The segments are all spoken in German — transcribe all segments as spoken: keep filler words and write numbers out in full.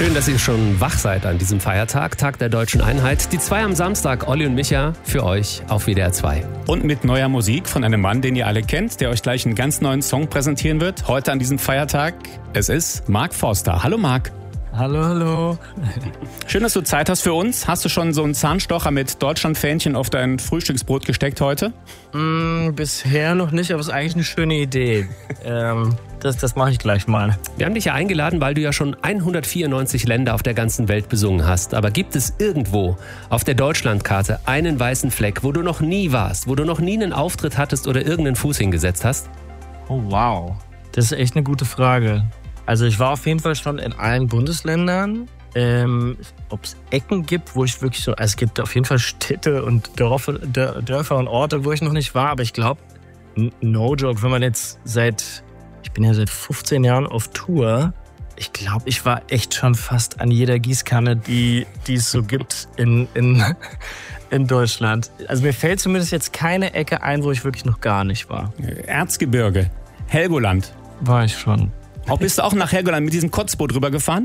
Schön, dass ihr schon wach seid an diesem Feiertag, Tag der Deutschen Einheit. Die zwei am Samstag, Olli und Micha, für euch auf W D R zwei. Und mit neuer Musik von einem Mann, den ihr alle kennt, der euch gleich einen ganz neuen Song präsentieren wird. Heute an diesem Feiertag. Es ist Mark Forster. Hallo Mark. Hallo, hallo. Schön, dass du Zeit hast für uns. Hast du schon so einen Zahnstocher mit Deutschlandfähnchen auf dein Frühstücksbrot gesteckt heute? Mm, bisher noch nicht, aber es ist eigentlich eine schöne Idee. ähm, das das mache ich gleich mal. Wir haben dich ja eingeladen, weil du ja schon hundertvierundneunzig Länder auf der ganzen Welt besungen hast. Aber gibt es irgendwo auf der Deutschlandkarte einen weißen Fleck, wo du noch nie warst, wo du noch nie einen Auftritt hattest oder irgendeinen Fuß hingesetzt hast? Oh, wow. Das ist echt eine gute Frage. Also ich war auf jeden Fall schon in allen Bundesländern. Ähm, ob es Ecken gibt, wo ich wirklich so... Also es gibt auf jeden Fall Städte und Dörfer, Dörfer und Orte, wo ich noch nicht war. Aber ich glaube, no joke, wenn man jetzt seit... Ich bin ja seit fünfzehn Jahren auf Tour. Ich glaube, ich war echt schon fast an jeder Gießkanne, die, die es so gibt in, in, in Deutschland. Also mir fällt zumindest jetzt keine Ecke ein, wo ich wirklich noch gar nicht war. Erzgebirge, Helgoland. War ich schon. Auch bist du auch nach Helgoland mit diesem Kotzboot rübergefahren?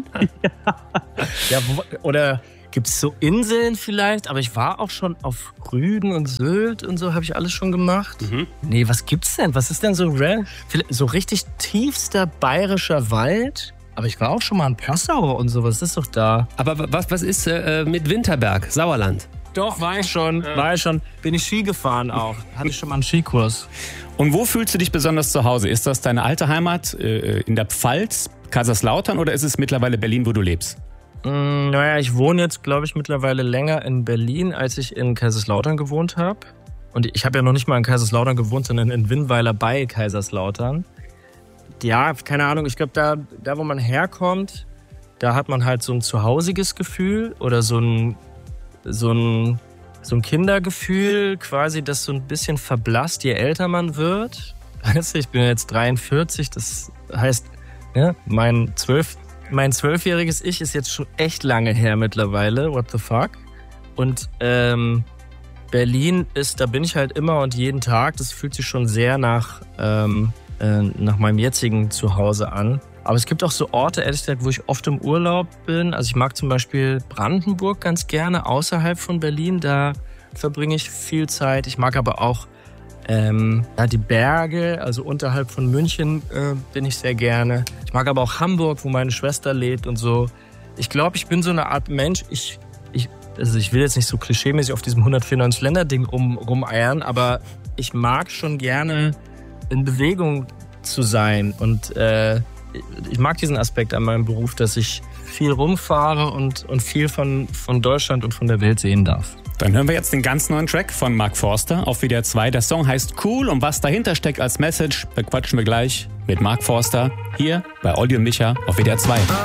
Ja, wo, oder gibt es so Inseln vielleicht? Aber ich war auch schon auf Rügen und Sylt und so, habe ich alles schon gemacht. Mhm. Nee, was gibt's denn? Was ist denn so rare? So richtig tiefster bayerischer Wald? Aber ich war auch schon mal in Passau und so, was ist doch da? Aber was, was ist äh, mit Winterberg, Sauerland? Doch, war ich schon, ja. war ich schon. Bin ich Ski gefahren auch. Hatte ich schon mal einen Skikurs. Und wo fühlst du dich besonders zu Hause? Ist das deine alte Heimat äh, in der Pfalz, Kaiserslautern, oder ist es mittlerweile Berlin, wo du lebst? Mm, naja, ich wohne jetzt, glaube ich, mittlerweile länger in Berlin, als ich in Kaiserslautern gewohnt habe. Und ich habe ja noch nicht mal in Kaiserslautern gewohnt, sondern in Winnweiler bei Kaiserslautern. Ja, keine Ahnung, ich glaube, da, da, wo man herkommt, da hat man halt so ein zuhausiges Gefühl oder so ein so ein, so ein Kindergefühl quasi, das so ein bisschen verblasst, je älter man wird. Weißt du, ich bin jetzt dreiundvierzig, das heißt, ja, mein zwölf, mein zwölfjähriges Ich ist jetzt schon echt lange her mittlerweile, what the fuck. Und ähm, Berlin ist, da bin ich halt immer und jeden Tag, das fühlt sich schon sehr nach, ähm, äh, nach meinem jetzigen Zuhause an. Aber es gibt auch so Orte, ehrlich gesagt, wo ich oft im Urlaub bin. Also ich mag zum Beispiel Brandenburg ganz gerne, außerhalb von Berlin. Da verbringe ich viel Zeit. Ich mag aber auch ähm, ja, die Berge, also unterhalb von München äh, bin ich sehr gerne. Ich mag aber auch Hamburg, wo meine Schwester lebt und so. Ich glaube, ich bin so eine Art Mensch. Ich, ich, also ich will jetzt nicht so klischeemäßig auf diesem hundertvierundneunzig Länder-Ding rum, rumeiern, aber ich mag schon gerne in Bewegung zu sein und äh, ich mag diesen Aspekt an meinem Beruf, dass ich viel rumfahre und, und viel von, von Deutschland und von der Welt sehen darf. Dann hören wir jetzt den ganz neuen Track von Mark Forster auf W D R zwei. Der Song heißt Cool und was dahinter steckt als Message, bequatschen wir gleich mit Mark Forster hier bei Olli und Micha auf W D R zwei.